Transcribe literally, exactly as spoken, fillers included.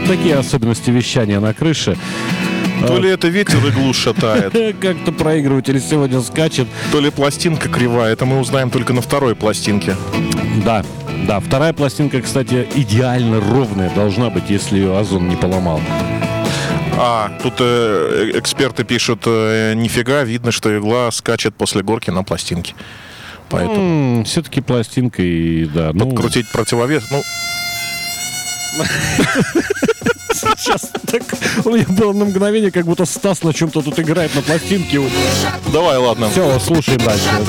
такие особенности вещания на крыше. То ли это ветер иглу шатает, Как-то проигрыватель сегодня скачет. то ли пластинка кривая. Это мы узнаем только на второй пластинке. Да, да. Вторая пластинка, кстати, идеально ровная должна быть, если ее Озон не поломал. А, тут э, эксперты пишут, э, нифига, видно, что игла скачет после горки на пластинке. Поэтому М, все-таки пластинка и да. Ну, подкрутить противовес, ну, сейчас так у меня было на мгновение, как будто Стас на чем-то тут играет на пластинке. давай, ладно. Все, слушаем дальше.